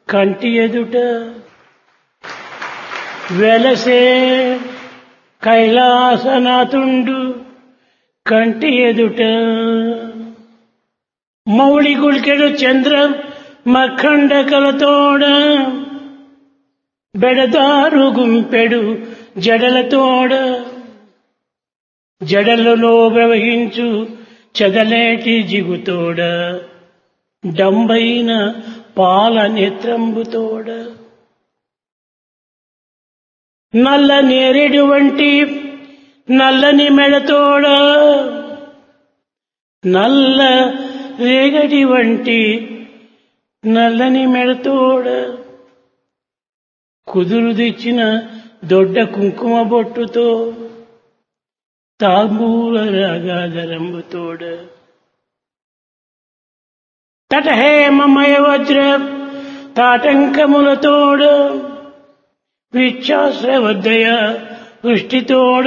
కంటి ఎదుట వెలసే కైలాసనాథుండు కంటి ఎదుట మౌళి గుల్కెడు చంద్ర మఖండకలతోడ బెడదారు గుంపెడు జడలతోడ జడలలో ప్రవహించు చదలేటి జిగుతోడ డంబైన పాల నేత్రంబుతోడ నల్ల నేరేడు వంటి నల్లని మెడతోడ నల్ల రేగడి వంటి నల్లని మెడతోడ కుదురు తెచ్చిన దొడ్డ కుంకుమ బొట్టుతో తాంబూల రాగాధరంబుతోడ తటహేమమయ వజ్ర తాటంకములతోడ విచ్ఛాశ్రవద్దయ వృష్టితోడ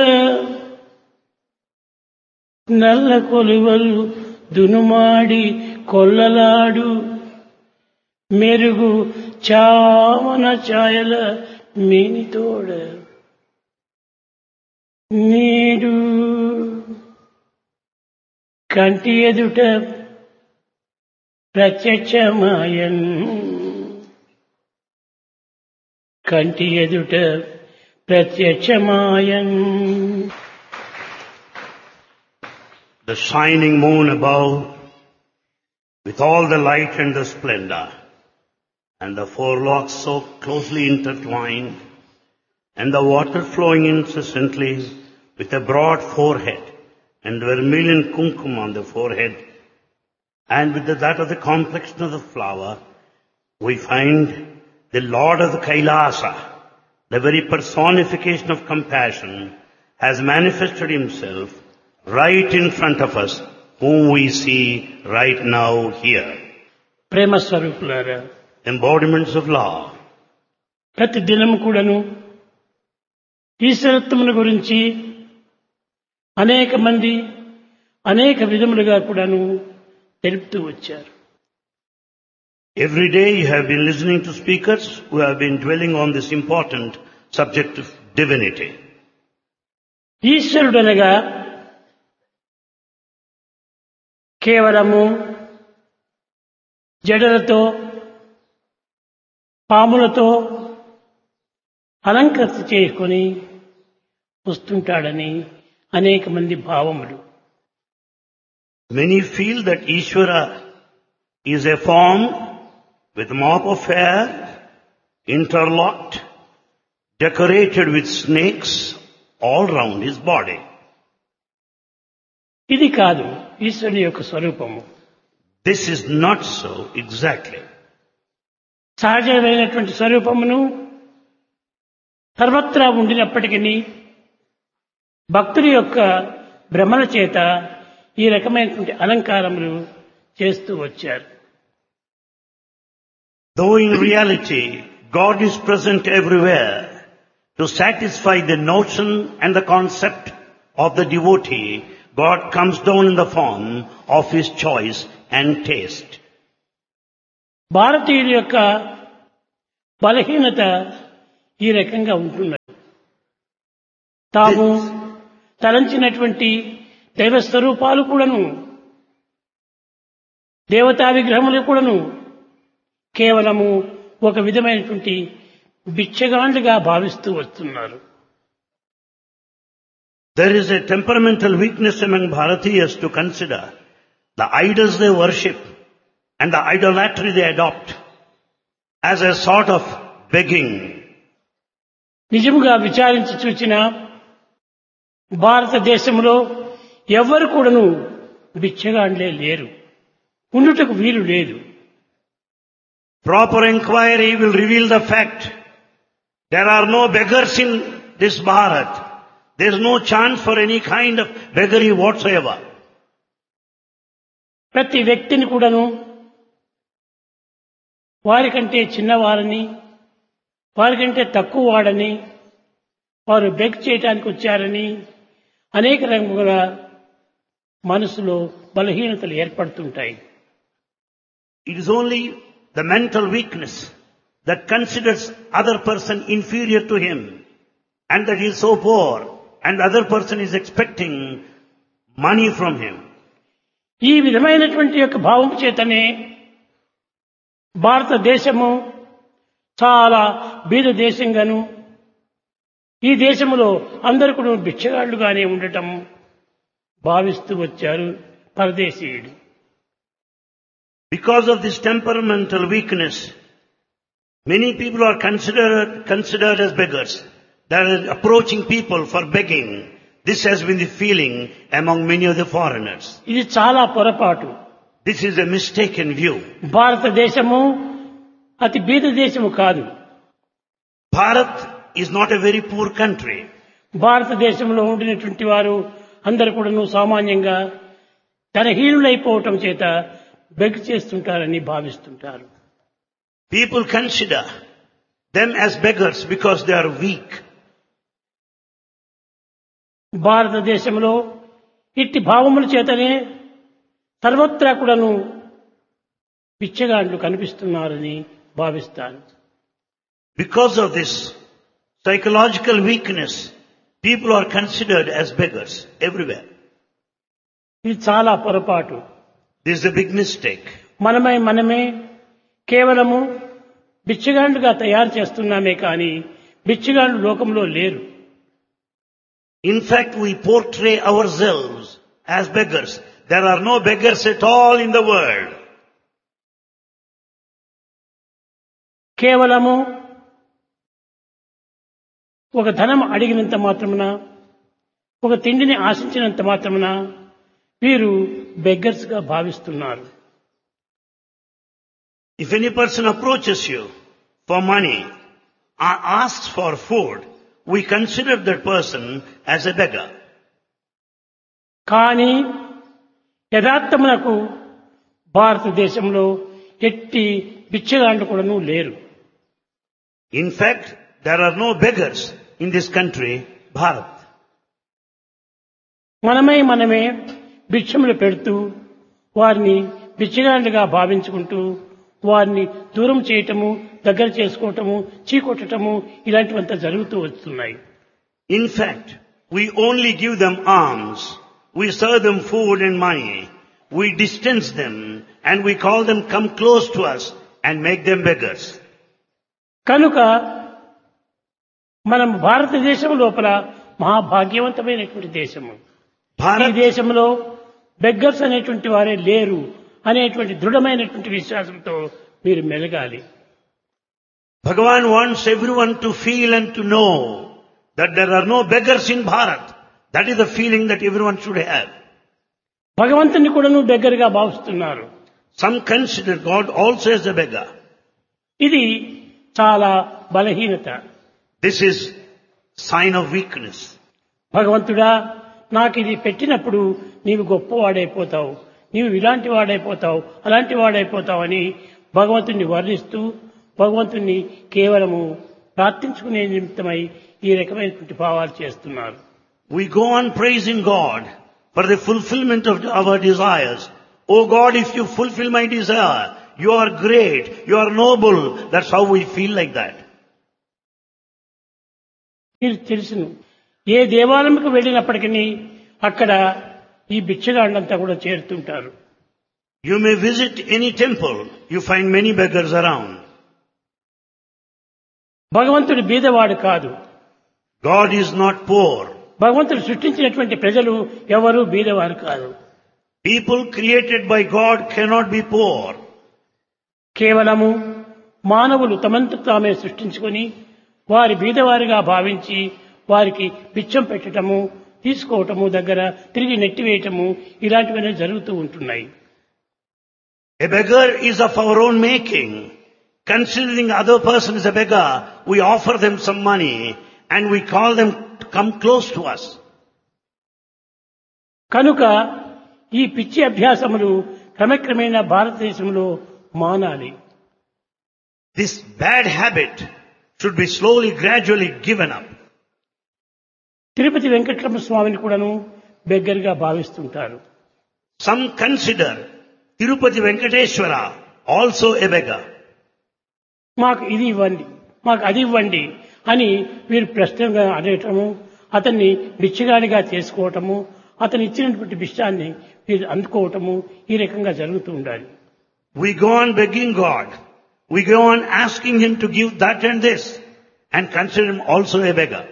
నల్ల కొలువలు దునుమాడి కొల్లలాడు మెరుగు చామన ఛాయల మేనితోడ నీడు కంటి ఎదుట ప్రత్యక్షమాయన్ కంటి ఎదుట ప్రత్యక్షమాయన్. The shining moon above, with all the light and the splendor, and the four locks so closely intertwined, and the water flowing incessantly with a broad forehead, and vermilion kumkum on the forehead, and with that of the complexion of the flower, we find the Lord of the Kailasa, the very personification of compassion, has manifested himself right in front of us, whom we see right now here. ప్రేమ స్వరూపులారా, Embodiments of law. ప్రతి దినము కూడాను ఈశ్వరత్వమును గురించి అనేక మంది అనేక విధములుగా కూడాను తెలుపుతూ వచ్చారు. Every day you have been listening to speakers who have been dwelling on this important subject of divinity. ఈశ్వరుడనగా కేవలము జడలతో పాములతో అలంకరణ చేసుకొని వస్తుంటాడని అనేక మంది భావములు. Many feel that Ishvara is a form with mop of hair, interlocked, decorated with snakes all round his body. ఇది కాదు ఈశ్వరుని యొక్క స్వరూపము. This is not so exactly. సహజమైనటువంటి స్వరూపమును సర్వత్రా ఉండినప్పటికీ భక్తుడి యొక్క భ్రమల చేత ఈ రకమైనటువంటి అలంకారములు చేస్తూ వచ్చారు. Though in reality God is present everywhere, to satisfy the notion and the concept of the devotee, God comes down in the form of his choice and taste. భారతీయుల యొక్క బలహీనత ఈ రకంగా ఉంటున్నది. తాము తలంచినటువంటి దైవ స్వరూపాలు కూడాను, దేవతా విగ్రహములు కూడాను కేవలము ఒక విధమైనటువంటి బిచ్చగాండ్లుగా భావిస్తూ వస్తున్నారు. There is a temperamental weakness among Bharatiyas to consider the idols they worship and the idolatry they adopt as a sort of begging. నిజముగా విచారించి చూచిన భారతదేశంలో ఎవ్వరు కూడాను బిచ్చగాండ్లే లేరు, ఉండుటకు వీలు లేదు. Proper inquiry will reveal the fact there are no beggars in this Bharat. There is no chance for any kind of beggary whatsoever. ప్రతి వ్యక్తిని కూడాను వారికంటే చిన్నవారని, వారికంటే తక్కువ వాడని, వారు బెగ్ చేయడానికి వచ్చారని అనేక రకముల మనసులో బలహీనతలు ఏర్పడుతుంటాయి. It is only the mental weakness that considers other person inferior to him and that he is so poor and the other person is expecting money from him. ఈ విధమైనటువంటి యొక్క భావం చేతనే భారతదేశము చాలా బీద దేశంగాను, ఈ దేశంలో అందరూ కూడా భిక్షగాళ్లుగానే ఉండటం భావిస్తూ వచ్చారు పరదేశీయులు. Because of this temperamental weakness, many people are considered as beggars. They are approaching people for begging. This has been the feeling among many of the foreigners. ఇది చాలా పొరపాటు. This is a mistaken view. భారతదేశము అతి బీద దేశము కాదు. Bharat is not a very poor country. భారతదేశంలో ఉండినటువంటి వారు అందరూ కూడాను సామాన్యంగా ధనహీనులైపోవటం చేత beg చేస్తుంటారని భావిస్తుంటారు. People consider them as beggars because they are weak. భారతదేశంలో ఇట్టి భావముల చేతనే సర్వత్రా కూడాను పిచ్చగాండ్లు కనిపిస్తున్నారని భావిస్తాను. Because of this psychological weakness, people are considered as beggars everywhere. ఇది చాలా పొరపాటు. This is a big mistake. మనమే కేవలము బిచ్చగాండ్లుగా తయారు చేస్తున్నామే కానీ బిచ్చగాండ్లు లోకంలో లేరు. In fact, we portray ourselves as beggars. There are no beggars at all in the world. కేవలము ఒక ధనం అడిగినంత మాత్రమున, ఒక తిండిని ఆశించినంత మాత్రమున వీరు బెగ్గర్స్ గా భావిస్తున్నారు. If any person approaches you for money or asks for food, we consider that person as a beggar. కానీ యథార్థమునకు భారతదేశంలో ఎట్టి బిచ్చగాండ్లు కూడాను లేరు. In fact, there are no beggars in this country, Bharat. మనమే భిక్షములు పెడుతూ వారిని బిచ్చగాండ్లుగా భావించుకుంటూ వారిని దూరం చేయటము, దగ్గర చేసుకోవటము, చీకొట్టటము ఇలాంటివంతా జరుగుతూ వస్తున్నాయి. In fact, we only give them alms. We serve them food and money. We distance them and we call them come close to us and make them beggars. కనుక మనం భారతదేశం లోపల మహాభాగ్యవంతమైనటువంటి దేశము. ఈ దేశంలో బెగ్గర్స్ అనేటువంటి వారే లేరు అనేటువంటి దృఢమైనటువంటి విశ్వాసంతో మీరు మెలగాలి. Bhagavan wants everyone to feel and to know that there are no beggars in Bharat. That is the feeling that everyone should have. భగవంతుని కూడాను బెగ్గర్గా భావిస్తున్నారు. Some consider God also as a beggar. ఇది చాలా బలహీనత. This is sign of weakness. భగవంతుడా, నాకు ఇది పెట్టినప్పుడు నీవు గొప్పవాడైపోతావు, నీవు ఇలాంటి వాడైపోతావు, అలాంటి వాడైపోతావు అని భగవంతుని వర్ణిస్తూ భగవంతుని కేవలము ప్రార్థించుకునే నిమిత్తమై ఈ రకమైనటువంటి భావాలు చేస్తున్నారు. We go on praising God for the fulfillment of our desires. Oh God, if you fulfill my desire, you are great, you are noble. That's how we feel like that. మీరు తెలుసును, ఏ దేవాలయంకు వెళ్ళినప్పటికీ అక్కడ ఈ బిచ్చగాళ్ళంతా కూడా చేరుతుంటారు. You may visit any temple, you find many beggars around. భగవంతుడు బీదవాడు కాదు. God is not poor. భగవంతుడు సృష్టించినటువంటి ప్రజలు ఎవరు బీదవారు కాదు. People created by God cannot be poor. కేవలము మానవులు తమంతు తామే సృష్టించుకొని వారి బీదవారిగా భావించి వారికి బిచ్చం పెట్టడము, తీసుకోవటము, దగ్గర తిరిగి నెట్టివేయటము ఇలాంటివన్నీ జరుగుతూ ఉంటున్నాయి. A beggar is of our own making. Considering the other person is a beggar, we offer them some money and we call them to come close to us. కనుక ఈ పిచ్చి అభ్యాసములు క్రమక్రమేణా భారతదేశంలో మానాలి. This bad habit should be slowly, gradually given up. Tirupati Venkataramana స్వామిని కూడాను బెగ్గర్గా భావిస్తుంటారు. Some consider Tirupati Venkateshwara also a beggar. మాకు ఇది ఇవ్వండి, మాకు అది ఇవ్వండి అని వీరు ప్రశ్నగా అడగటము, అతన్ని బిచ్చగాడిగా చేసుకోవటము, అతను ఇచ్చినటువంటి బిష్టాన్ని వీరు అందుకోవటము, ఈ రకంగా జరుగుతూ ఉండాలి. We go on begging God. We go on asking Him to give that and this and consider Him also a beggar.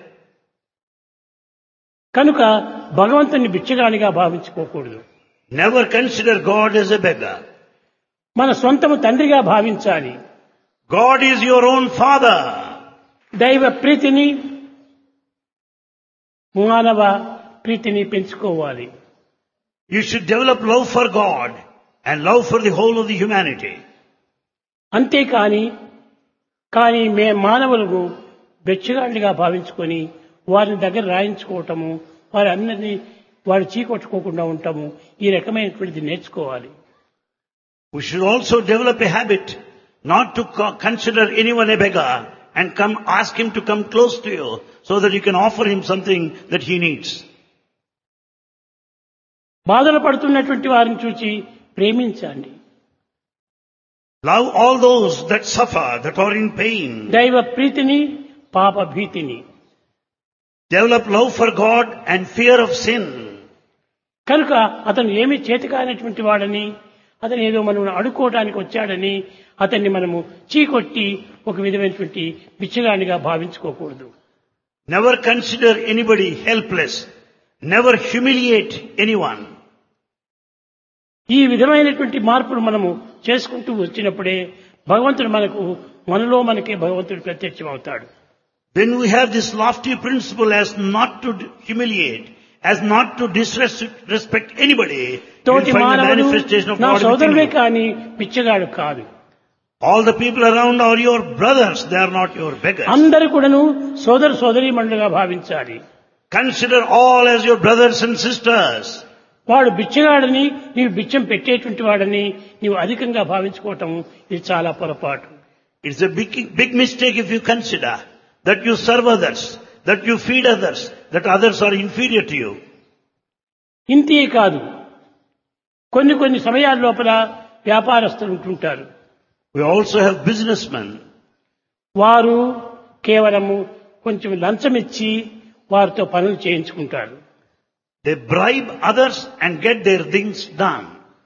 కనుక భగవంతుని బిచ్చగాడిగా భావించుకోకూడదు. Never consider God as a beggar. మన సొంతము తండ్రిగా భావించాలి. God is your own father. దైవ ప్రీతిని, మానవ ప్రీతిని పెంచుకోవాలి. You should develop love for God and love for the whole of the humanity. అంతేకాని మానవులను బెచ్చగాళ్ళుగా భావించుకొని వారిని దగ్గర రాయించుకోవటము, వారి అందరినీ వారు చీకొట్టుకోకుండా ఉండటము, ఈ రకమైనటువంటిది నేర్చుకోవాలి. We should also develop a habit not to consider anyone a beggar and ask him to come close to you so that you can offer him something that he needs. బాధలు పడుతున్నటువంటి వారిని చూచి ప్రేమించండి. Love all those that suffer, that are in pain. దైవ ప్రీతిని, పాప భీతిని. Develop love for God and fear of sin. కనుక అతను ఏమీ చేతకానటువంటి వాడని, అతను ఏదో మనం అడుక్కోవడానికి వచ్చాడని అతన్ని మనము చీకొట్టి ఒక విధమైనటువంటి బిచ్చగాడిగా భావించుకోకూడదు. Never consider anybody helpless. Never humiliate anyone. ఈ విధమైనటువంటి మార్పులు మనము చేసుకుంటూ వచ్చినప్పుడే భగవంతుడు మనకే భగవంతుడు ప్రత్యక్షం అవుతాడు. When we have this lofty principle as not to humiliate, as not to disrespect anybody, you will తోటి find the మానవుడు manifestation of నా God సోదరుడే within you. కానీ బిచ్చగాడు కాదు. All the people around are your brothers, they are not your beggars. అందరూ కూడాను సోదరీమణులుగా భావించాలి. Consider all as your brothers and sisters. వాడు బిచ్చగాడని, నీవు బిచ్చం పెట్టేటువంటి వాడని నీవు అధికంగా భావించుకోవటం ఇది చాలా పొరపాటు. It's a big mistake if you consider that you serve others, that you feed others, that others are inferior to you. ఇంతే కాదు, కొన్ని సమయాల లోపల వ్యాపారస్తులు ఉంటుంటారు. We also have businessmen. వారు కేవలము కొంచెం లంచం ఇచ్చి వారితో పనులు చేయించుకుంటారు. They bribe others and get their things done.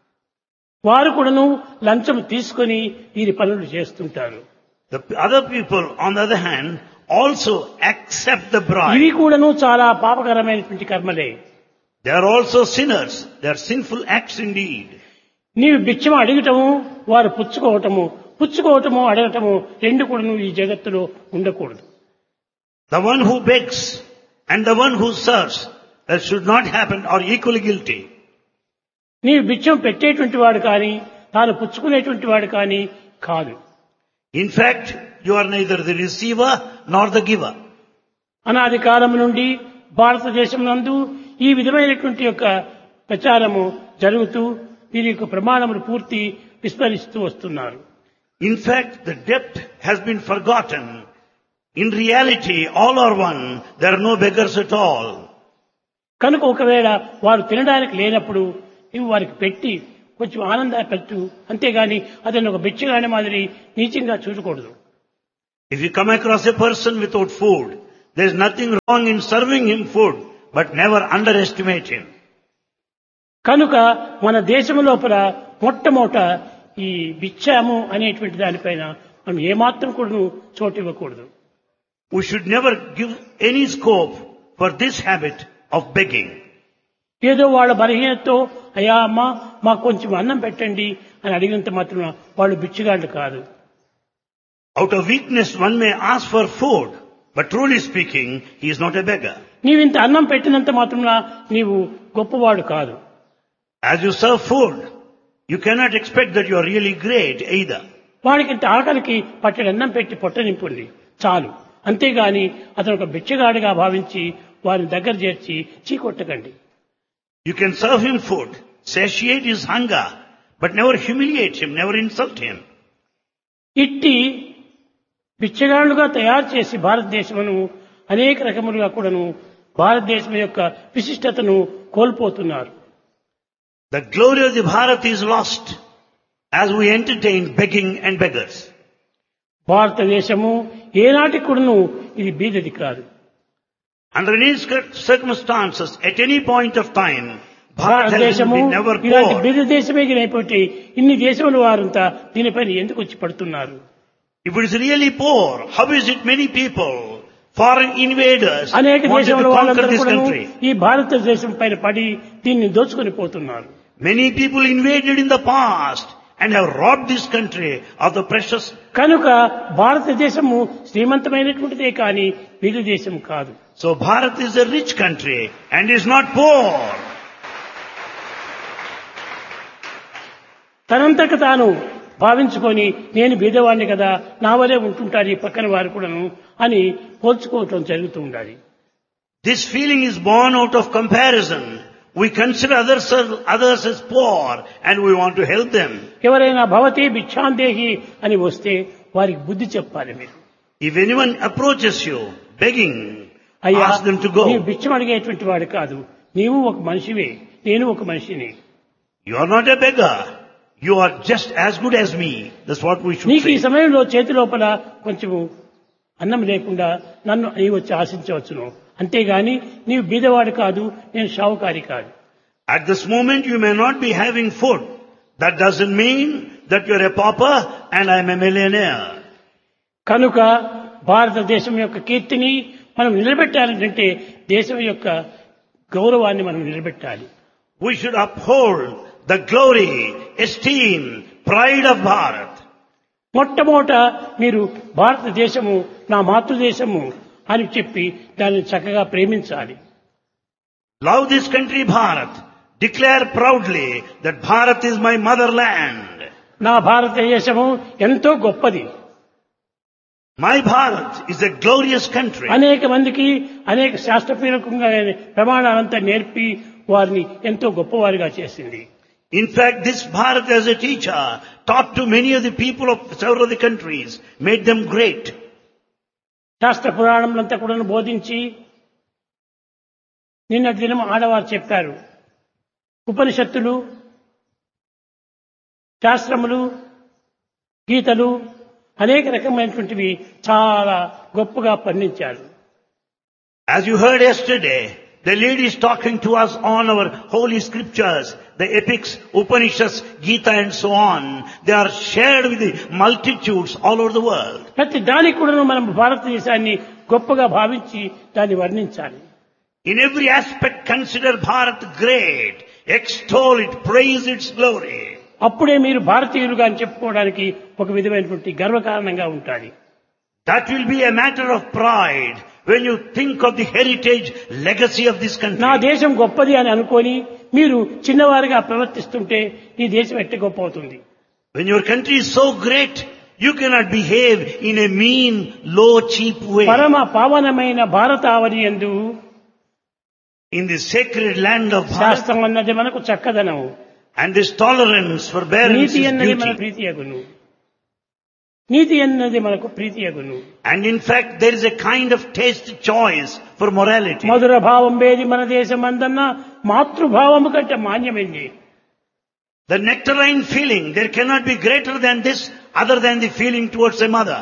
వారు కూడాను లంచం తీసుకొని వీరి పనులు చేస్తుంటారు. The other people, on the other hand, also accept the bribe. ఇవి కూడాను చాలా పాపకరమైనటువంటి కర్మలే. They are also sinners. They are sinful acts indeed. నీవు బిచ్చం అడగటము, వారు పుచ్చుకోవటము అడగటము రెండు కూడాను ఈ జగత్తులో ఉండకూడదు. The one who begs and the one who serves, that should not happen, are equally guilty. నీవు బిచ్చం పెట్టేటువంటి వాడు కానీ తాను పుచ్చుకునేటువంటి వాడు కానీ కాదు. In fact, you are neither the receiver nor the giver. అనాది కాలం నుండి భారతదేశం నందు ఈ విధమైనటువంటి యొక్క ప్రచారము జరుగుతూ వీరి యొక్క ప్రమాణములు పూర్తి విస్మరిస్తూ వస్తున్నారు. In fact, the depth has been forgotten. In reality, all are one. There are no beggars at all. కనుక ఒకవేళ వారు తినడానికి లేనప్పుడు ఇవి వారికి పెట్టి కొంచెం ఆనందాన్ని పెట్టు, అంతేగాని అతను ఒక బిచ్చగాని మాదిరి నీచంగా చూడకూడదు. If you come across a person without food, there is nothing wrong in serving him food, but never underestimate him. కనుక మన దేశం లోపల మొట్టమొదట ఈ బిచ్చాము అనేటువంటి దానిపైన మనం ఏమాత్రం కూడా చోటు ఇవ్వకూడదు. We should never give any scope for this habit of begging. ఏదో వాళ్ళ బలహీనతో అయ్యా అమ్మా మాకు కొంచెం అన్నం పెట్టండి అని అడిగినంత మాత్రం వాళ్ళు బిచ్చగాళ్ళు కాదు. Out of weakness one may ask for food, but truly speaking, he is not a beggar. నీవింత అన్నం పెట్టినంత మాత్రం నీవు గొప్పవాడు కాదు. As you serve food, you cannot expect that you are really great either. వాడికి ఇంత ఆకలికి పట్టెడు అన్నం పెట్టి పొట్ట నింపుంది చాలు, అంతేగాని అతను ఒక బిచ్చగాడిగా భావించి వారిని దగ్గర చేర్చి చీకొట్టకండి. You can serve him food, satiate his hunger, but never humiliate him, never insult him. ఇట్టి బిచ్చగాళ్లుగా తయారు చేసి భారతదేశమును అనేక రకములుగా కూడాను భారతదేశం యొక్క విశిష్టతను కోల్పోతున్నారు. The glory of the Bharat is lost as we entertain begging and beggars. భారతదేశము ఏనాటికి కూడాను ఇది బీదది కాదు. Under any circumstances, at any point of time, Bharat has భారతదేశము been never ఇలాంటి poor. బీద దేశమే అయిపోతే ఇన్ని దేశముల వారంతా దీనిపైన ఎందుకు వచ్చి పడుతున్నారు? If it is really poor, how is it many people, foreign invaders, అనేక wanted దేశముల to conquer వాళ్ళందరూ this కూడాను country? ఈ భారతదేశం పైన పడి దీన్ని దోచుకొని పోతున్నారు. Many people invaded in the past and have robbed this country of the precious. కనుక భారతదేశము శ్రీమంతమైనటువంటిదే కానీ బీద దేశం కాదు. So Bharat is a rich country and is not poor. తనంతకు తాను భావించుకొని నేను బీదవాడిని కదా, నా వలే ఉంటుంటారు ఈ పక్కన వారు కూడాను అని పోల్చుకోవటం జరుగుతూ ఉండాలి. This feeling is born out of comparison. We consider others as poor and we want to help them. ఎవరైనా భవతి భిక్షాందేహి అని వస్తే వారికి బుద్ధి చెప్పాలి మీరు. If anyone approaches you begging, అయ్యా ask them to నీవు go. భిక్షం అడిగేటువంటి వాడు కాదు, నీవు ఒక మనిషివే, నేను ఒక మనిషిని. You are not a beggar. You are just as good as me. That's what we should నీకు ఈ say. సమయంలో చేతి లోపల కొంచెము అన్నం లేకుండా నన్ను నీవు వచ్చి ఆశించవచ్చును, అంతేగాని నీవు బీదవాడు కాదు, నేను షావుకారి కాదు. At this moment you may not be having food. That doesn't mean that you are a pauper and I am a millionaire. కనుక భారతదేశం యొక్క కీర్తిని మనం నిలబెట్టాలంటే దేశం యొక్క గౌరవాన్ని మనం నిలబెట్టాలి. We should uphold the glory, esteem, pride of Bharat. మొట్టమొదట మీరు భారతదేశము నా మాతృదేశము అని చెప్పి దాన్ని చక్కగా ప్రేమించాలి. Love this country Bharat. Declare proudly that Bharat is my motherland. నా భారతదేశము ఎంతో గొప్పది. My Bharat is a glorious country. అనేక మందికి అనేక శాస్త్రపూర్వకంగా ప్రమాణాలంతా నేర్పి వారిని ఎంతో గొప్పవారిగా చేసింది. In fact, this Bharat as a teacher taught to many of the people of several of the countries, made them great. శాస్త్ర పురాణములంతా కూడా బోధించి నిన్నటి దినం ఆడవారు చెప్పారు, ఉపనిషత్తులు, శాస్త్రములు, గీతలు అనేక రకమైనటువంటివి చాలా గొప్పగా పండించారు. As you heard yesterday, the lady is talking to us on our holy scriptures, the epics, Upanishads, Gita and so on. They are shared with the multitudes all over the world. ప్రతి దానికి కూడా మనం భారతదేశాన్ని గొప్పగా భావించి దాన్ని వర్ణించాలి. In every aspect consider Bharat great, extol it, praise its glory. అప్పుడే మీరు భారతీయులుగా అని చెప్పుకోవడానికి ఒక విధమైనటువంటి గర్వకారణంగా ఉంటాయి. That will be a matter of pride when you think of the heritage, legacy of this country. నా దేశం గొప్పది అని అనుకొని మీరు చిన్నవారిగా ప్రవర్తిస్తుంటే ఈ దేశం ఎట్టి గొప్ప అవుతుంది. When your country is so great, you cannot behave in a mean, low, cheap way. పరమ పావనమైన భారతావని యందు In the sacred land of Bharat, శాస్త్రం అన్నది మనకు చక్కదనం, and this tolerance, forbearance NITI is అన్నది మన beauty. ప్రీతియగును, నీతి అన్నది మనకు ప్రీతియగును. And in fact, there is a kind of taste choice for morality. మధుర భావం వేది మన దేశం అందన్న మాతృభావము కంటే మాన్యమైంది. The nectarine feeling, there cannot be greater than this other than the feeling towards a mother.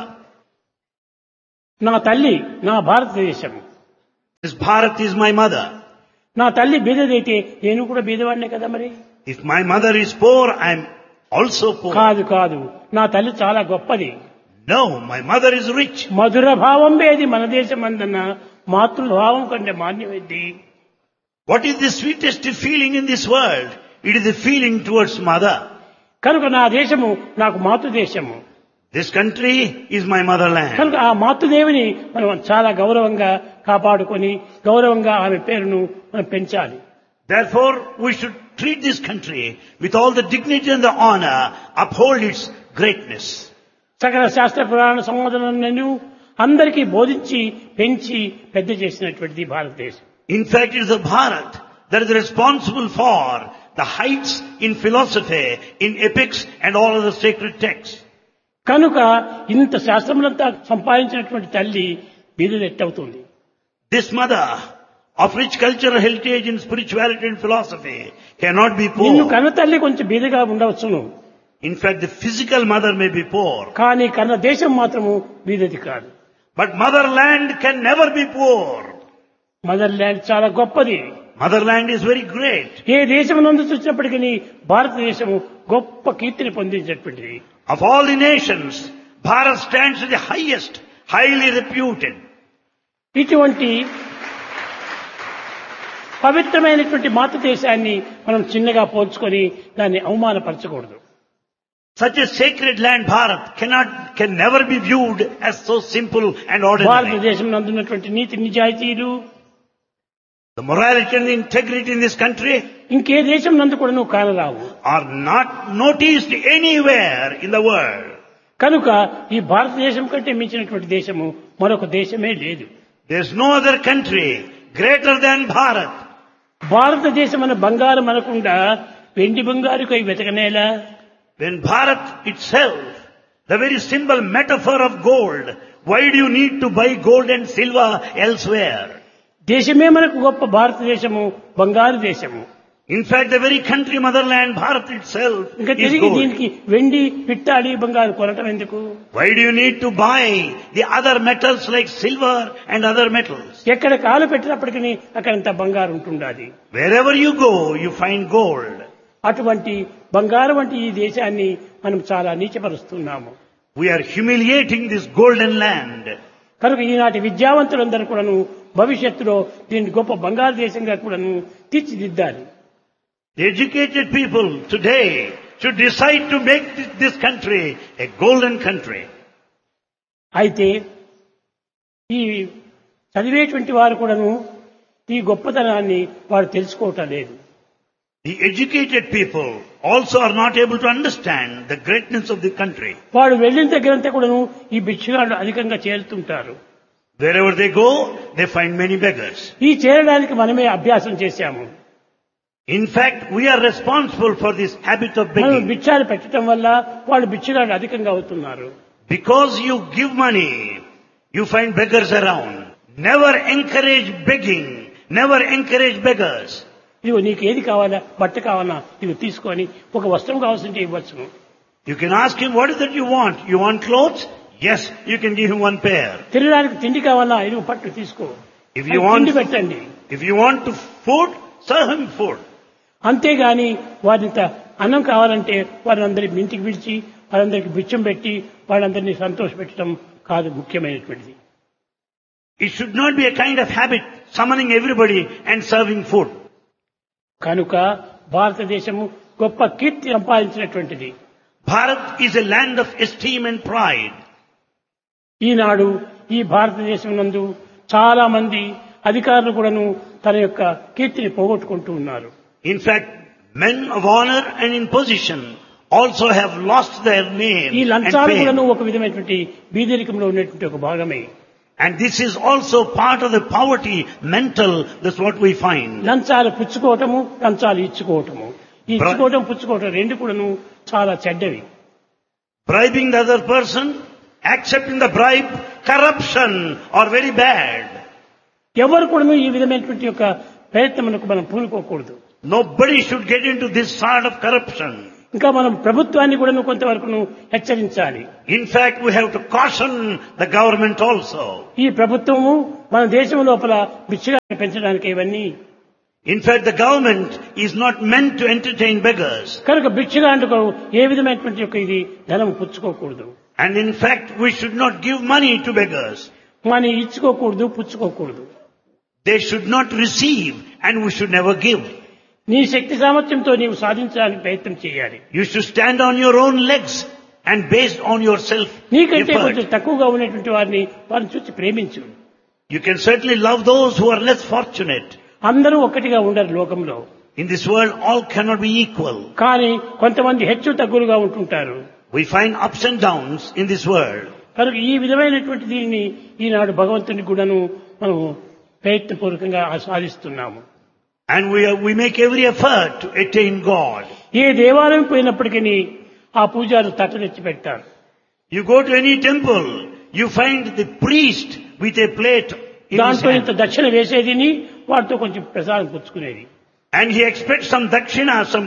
నా తల్లి నా భారతదేశం, This Bharat is my mother. నా తల్లి బీదదైతే నేను కూడా బీదవాడినే కదా మరి. If my mother is poor, I am also poor. కాదు కాదు, నా తల్లి చాలా గొప్పది. No, my mother is rich. మధుర భావం వేది మన దేశం అందన్న మాతృభావం కంటే మాన్యమైంది. What is the sweetest feeling in this world? It is the feeling towards mother. కనుక నా దేశము నాకు మాతృదేశము. This country is my motherland. కనుక ఆ మాతృదేవిని మనం చాలా గౌరవంగా కాపాడుకొని గౌరవంగా ఆమె పేరును మనం పెంచాలి. Therefore, we should treat this country with all the dignity and the honor, uphold its greatness. సకల శాస్త్ర పురాణ సంవాదనలను అందరికీ బోధించి పెంచి పెద్ద చేసినటువంటిది భారతదేశం. In fact, it is the Bharat that is responsible for the heights in philosophy, in epics and all other sacred texts. కనుక ఇంత శాస్త్రములంతా సంపాదించినటువంటి తల్లి బీదలెట్టవుతుంది. This mother of rich cultural heritage in spirituality and philosophy cannot be నిన్ను poor. కన్న తల్లి కొంచెం బీదగా ఉండవచ్చును, In fact, the physical mother may be poor, కానీ కన్న దేశం మాత్రము బీదది కాదు. but motherland can never be poor. Mother land చాలా గొప్పది. Motherland is very great. ఏ దేశం నందు చూసినప్పటికీ భారతదేశము గొప్ప కీర్తిని పొందించేటువంటిది. Of all the nations, Bharat stands as the highest, highly reputed. ఇటువంటి పవిత్రమైనటువంటి మాతృదేశాన్ని మనం చిన్నగా పోల్చుకొని దాన్ని అవమానపరచకూడదు. Such a sacred land, Bharat, can never be viewed as so simple and ordinary. భారతదేశం నందున్నటువంటి నీతి నిజాయితీలు, The morality and the integrity in this country ఇంకే దేశం నందు కూడా నువ్వు కానరావు. are not noticed anywhere in the world. కనుక ఈ భారతదేశం కంటే మించినటువంటి దేశము మరొక దేశమే లేదు. There is no other country greater than Bharat. భారతదేశం అనే బంగారం అనకుండా వెండి బంగారుకై వెతకనేలా. When Bharat itself, the very symbol metaphor of gold, why do you need to buy gold and silver elsewhere? దేశమే మనకు గొప్ప భారతదేశము బంగారు దేశము. In fact, the very country motherland, Bharat itself, ఇంకా is తిరిగి gold. దీనికి వెండి పిట్టాడి బంగారు కొనటం ఎందుకు? Why do you need to buy the other metals like silver and other metals? ఎక్కడ కాలు పెట్టినప్పటికీ అక్కడంత బంగారు ఉంటుండాలి. Wherever you go, you find gold. అటువంటి బంగారు వంటి ఈ దేశాన్ని మనం చాలా నీచపరుస్తున్నాము. We are humiliating this golden land. కనుక ఈనాటి విద్యావంతులందరూ కూడాను భవిష్యత్తులో దీన్ని గొప్ప బంగారు దేశంగా కూడాను తీర్చిదిద్దాలి. The educated people today should decide to make this country a golden country. అయితే ఈ చదివేటువంటి వారు కూడాను ఈ గొప్పతనాన్ని వారు తెలుసుకోవటం లేదు. The educated people also are not able to understand the greatness of the country. వాడు వెళ్ళిన దగ్గరంతా కూడాను ఈ భిక్షగాళ్ళు అధికంగా చేరుతుంటారు. Wherever they go, they find many beggars. ఈ చేరడానికి మనమే అభ్యాసం చేశాము. In fact, we are responsible for this habit of మనం begging. భిక్షాలు పెట్టడం వల్ల వాళ్ళు భిక్షగాళ్ళు అధికంగా అవుతున్నారు. Because you give money, you find beggars around. Never encourage begging. Never encourage beggars. ఇదిగో నీకు ఏది కావాలా, బట్ట కావాలా, ఇవి తీసుకొని ఒక వస్త్రం కావాల్సింటే ఇవ్వచ్చును. You can ask him, what is that you want? You want clothes? Yes, you can give him one pair. తినడానికి తిండి కావాలా, ఇది పట్టు తీసుకో. If you తిండి want, పెట్టండి. if you want to food, serve him food. అంతేగాని వారింత అన్నం కావాలంటే వారందరి ఇంటికి పిలిచి వారందరికి బిచ్చం పెట్టి వాళ్ళందరినీ సంతోషపెట్టడం కాదు ముఖ్యమైనటువంటిది. It should not be a kind of habit, summoning everybody and serving food. కనుక భారతదేశము గొప్ప కీర్తి సంపాదించినటువంటిది. Bharat is a land of esteem and pride. ఈనాడు ఈ భారతదేశం నందు చాలా మంది అధికారులు కూడాను తన యొక్క కీర్తిని పోగొట్టుకుంటూ ఉన్నారు. In fact, men of honor and in position also have lost their name ఈ and లంచాలు కూడాను fame. ఒక విధమైనటువంటి బీదరికంలో ఉన్నటువంటి ఒక భాగమే. And this is also part of the poverty mental, that's what we find. లంచాలు పుచ్చుకోవటము, లంచాలు ఇచ్చుకోవటము, ఈ ఇచ్చుకోవటం పుచ్చుకోవటం రెండు కూడాను చాలా చెడ్డవి. Bribing the other person, accepting the bribe, corruption are very bad. ఎవరు కూడాను ఈ విధమైనటువంటి యొక్క ప్రయత్నమునకు మనం పూనుకోకూడదు. Nobody should get into this sort of corruption. ఇంకా మనం ప్రభుత్వాన్ని కూడా కొంతవరకు హెచ్చరించాలి. In fact, we have to caution the government also. ఈ ప్రభుత్వము మన దేశం లోపల బిచ్చగాన్ని పెంచడానికి ఇవన్నీ. In fact, the government is not meant to entertain beggars. కనుక బిచ్చగాండుకు ఏ విధమైనటువంటి యొక్క ఇది ధనం పుచ్చుకోకూడదు. And in fact, we should not give money to beggars. మనం ఇచ్చుకోకూడదు, పుచ్చుకోకూడదు. They should not receive and we should never give. నీ శక్తి సామర్థ్యంతో నీవు సాధించడానికి ప్రయత్నం చేయాలి. You should stand on your own legs and based on your self నీకంటే కొంచెం effort. తక్కువగా ఉన్నటువంటి వారిని చూసి ప్రేమించు. You can certainly love those who are less fortunate. అందరూ ఒక్కటిగా ఉండరు లోకంలో. In this world, all cannot be equal. కానీ కొంతమంది హెచ్చు తగ్గులుగా ఉంటుంటారు. We find ups and downs in this world. కనుక ఈ విధమైనటువంటి దీనిని ఈనాడు భగవంతుని కూడాను మనం ప్రయత్నపూర్వకంగా సాధిస్తున్నాము. And we make every effort to attain God. ఏ దేవాలయం పోయినప్పటికీ ఆ పూజారులు తట్టనెచ్చి పెడతారు. You go to any temple, you find the priest with a plate in his దాంట్లో ఇంత hand. దక్షిణ వేసేదిని వాటితో కొంచెం ప్రసాదం పుచ్చుకునేది. And he expects some dakshina,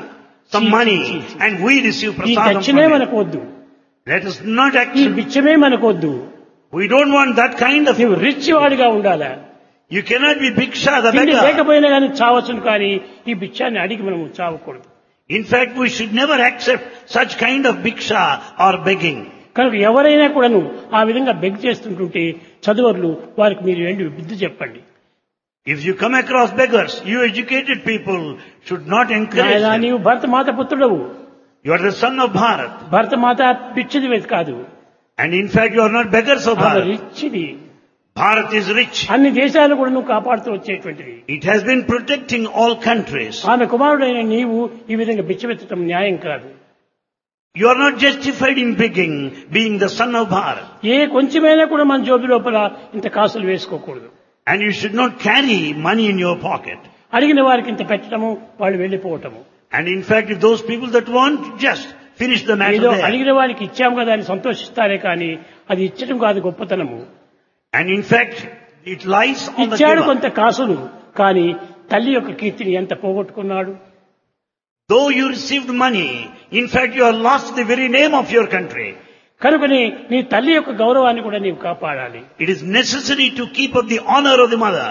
some money and we receive ఈ prasadam దక్షిణే from it. మనకు వద్దు, Let us not ఈ accept. బిచ్చమే మనకు వద్దు. We don't want that kind of. నీవు రిచ్ వాడిగా ఉండాలా. You cannot be bhiksha, the తిండి beggar. లేకపోయినా కానీ చావచ్చును, కానీ ఈ బిచ్చాన్ని అడిగి మనం చావకూడదు. In fact, we should never accept such kind of bhiksha or begging. కనుక ఎవరైనా కూడాను ఆ విధంగా బెగ్ చేస్తుంటుంటే చదువర్లు వారికి మీరు ఏంటి బుద్ధి చెప్పండి. If you come across beggars, you educated people should not encourage నాయనా, them. నీవు భరత మాత పుత్రుడవు. You are the son of Bharat. భరత మాత పిచ్చిది కాదు, And in fact, you are not beggars of ఆమె Bharat. రిచ్చిది. Bharat is rich. అన్ని దేశాలు కూడా నువ్వు కాపాడుతూ వచ్చేటువంటిది. It has been protecting all countries. ఆమె కుమారుడైన నీవు ఈ విధంగా బిచ్చమెత్తడం న్యాయం కాదు. You are not justified in begging, being the son of Bharat. ఏ కొంచెమైనా కూడా మన జోబి లోపల ఇంత కాసులు వేసుకోకూడదు. And you should not carry money in your pocket. అడిగిన వారికి ఇంత పెట్టడము, వాళ్ళు వెళ్ళిపోవటము. And in fact, if those people that want, just finish the matter ఏదో there. అడిగిన వారికి ఇచ్చాము కదా అని సంతోషిస్తారే కానీ అది ఇచ్చడం కాదు గొప్పతనము. And in fact, it lies on the ఇచ్చాడు giver. కొంత కాసులు, కానీ తల్లి యొక్క కీర్తిని ఎంత పోగొట్టుకున్నాడు. Though you received money, in fact, you have lost the very name of your country. కనుకని నీ తల్లి యొక్క గౌరవాన్ని కూడా నీవు కాపాడాలి. It is necessary to keep up the honor of the mother.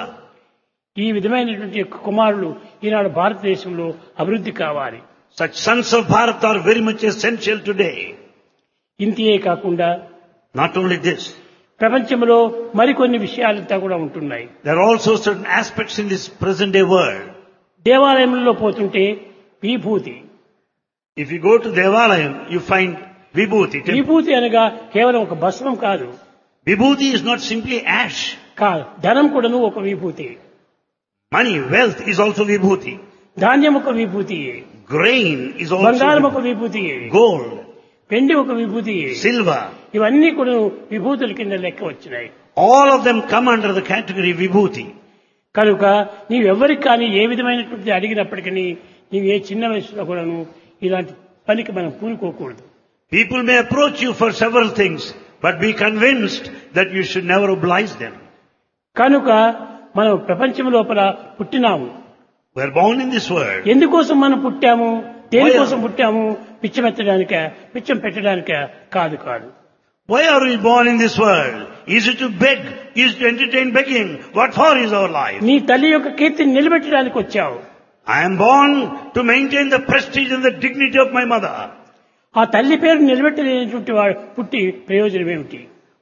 ఈ విధమైనటువంటి యొక్క కుమారులు ఈనాడు భారతదేశంలో అభివృద్ధి కావాలి. Such sons of Bharat are very much essential today. ఇంతే కాకుండా Not only this, ప్రపంచంలో మరికొన్ని విషయాలంతా కూడా ఉంటున్నాయి. there are also certain aspects in this present day world. దేవాలయంలో పోతుంటే విభూతి. If you go to Devalayam, you find Vibhuti. విభూతి అనగా కేవలం ఒక భస్మం కాదు, Vibhuti is not simply ash. ధనం కూడాను ఒక విభూతి, Money, wealth is also Vibhuti. ధాన్యం ఒక విభూతి, Grain is బంగారం also ఒక విభూతి, gold, వెండి ఒక విభూతి. silver. ఇవన్నీ కూడా విభూతుల కింద లెక్క వచ్చినాయి. All of them come under the category Vibhuti. కనుక నీవెవ్వరికి కానీ ఏ విధమైనటువంటి అడిగినప్పటికీ నీవు ఏ చిన్న వయసులో కూడాను ఇలాంటి పనికి మనం పూనుకోకూడదు. People may approach you for several things, but be convinced that you should never oblige them. కనుక మనం ప్రపంచం లోపల పుట్టినాము. We are born in this world. ఎందుకోసం మనం పుట్టాము, దేనికోసం పుట్టాము? పిచ్చమెత్తడానిక, పిచ్చం పెట్టడానిక? కాదు కాదు. Why are we born in this world? Is it to beg? Is it to entertain begging? What for is our life? నీ తల్లి యొక్క కీర్తిని నిలబెట్టడానికి వచ్చావు. I am born to maintain the prestige and the dignity of my mother. ఆ తల్లి పేరు నిలబెట్టలేనటువంటి వాడు పుట్టి ప్రయోజనం ఏమిటి?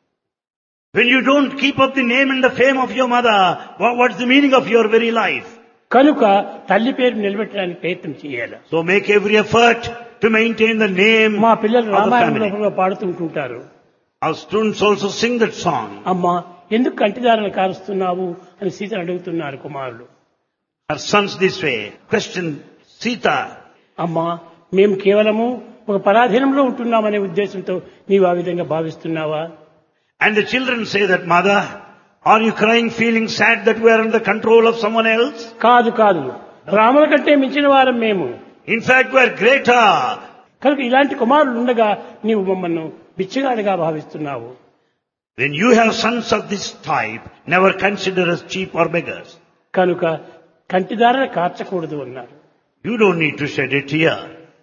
When you don't keep up the name and the fame of your mother, what's the meaning of your very life? కనుక తల్లి పేరు నిలబెట్టడానికి ప్రయత్నం చేయాలి. So make every effort to maintain the name మా పిల్లలు of the రామాయణం family. లోపల పాడుతుంటుంటారు. Our students also sing that song. అమ్మా ఎందుకు కంటిదారులు కారుస్తున్నావు అని సీతను అడుగుతున్నారు కుమారులు. Her sons this way question Sita. అమ్మా మేము కేవలము ఒక పరాధీనంలో ఉంటున్నామనే ఉద్దేశంతో నీవు ఆ విధంగా భావిస్తున్నావా? And the children say that, Mother, are you crying feeling sad that we are under the control of someone else? కాదు కాదు, రాముల కంటే మించిన వారం మేము. In fact, we are greater. కనుక ఇలాంటి కుమారులు ఉండగా నీవు మమ్మల్ని బిచ్చగాడిగా భావిస్తున్నావు. When you have sons of this type, never consider us cheap or beggars. కనుక కంటిదారులు కార్చకూడదు అన్నారు. You don't need to shed a tear.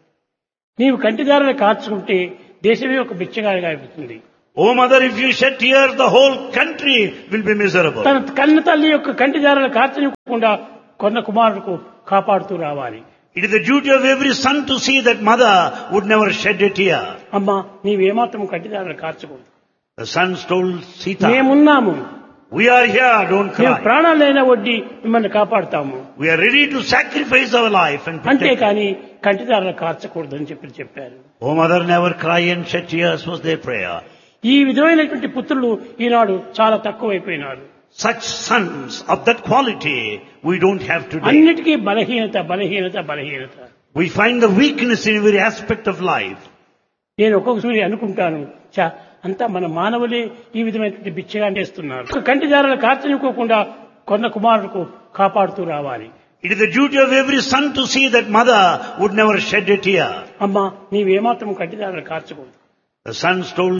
నీవు కంటిదారులు కార్చుకుంటే దేశమే ఒక బిచ్చగాడిగా అయిపోతుంది. Oh mother, if you shed tears, the whole country will be miserable. తన కన్న తల్లి యొక్క కంటిదారులు కార్చనివ్వకుండా కొన్న కుమారులకు కాపాడుతూ రావాలి. It is the duty of every son to see that mother would never shed a tear. అమ్మా నీవేమాత్రం కంటిదారులు కార్చకూడదు. The sons told Sita, మేమున్నాము, we are here, don't మేము cry. ప్రాణాలైనా వడ్డీ మిమ్మల్ని కాపాడుతాము. We are ready to sacrifice our life and protect you. అంతేకాని కంటిదారులు కార్చకూడదు అని చెప్పారు. Oh mother, never cry and shed tears was their prayer. ఈ విధమైనటువంటి పుత్రులు ఈనాడు చాలా తక్కువైపోయినారు. Such sons of that quality we don't have today. అన్నిటికీ బలహీనత బలహీనత బలహీనత. We find the weakness in every aspect of life. నేను ఒక్కొక్కసారి అనుకుంటాను, అంతా మన మానవులే ఈ విధమైనటువంటి బిచ్చగా చేస్తున్నారు. కంటిదారులు కార్చనివ్వకుండా కొన్న కుమారులకు కాపాడుతూ రావాలి. It is the duty of every son to see that mother would never shed a tear. అమ్మా నీవేమాత్రం కంటిదారులు కార్చకూడదు. The sons told